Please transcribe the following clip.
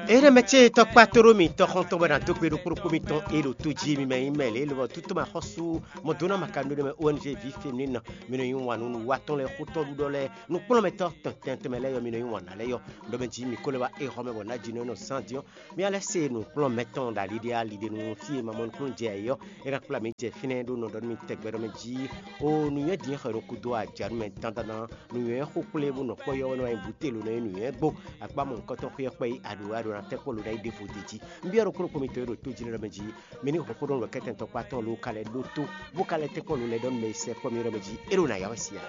Era meche to patoro mi to honto bana to pedo pro comito ero to jimi me email elo tutto ma hosu modona makando me ONG vi féminine mino yin wanu nu waton le hoto du le nu polo meto tente me le yo mino yin wana le yo do ben jimi ko le wa e home bona jino no sandio mi ala se nu polo meton da l'idéal l'idée nu fi ma mon kun je yo era pla mi je fine do no do mi tegbero me ji o nu ye di khero ku do a jar me tandana nu ye khokule bu no ko yo no e butelu no nu ye gbo agba mon ko to khye pe adu te ko lu dai defo deji mbiaro ko komite ro to jina meji mini ko don lo keten to paton lo kale do to bu kale te ko lu le don me se ko mi ro meji ero na ya wasia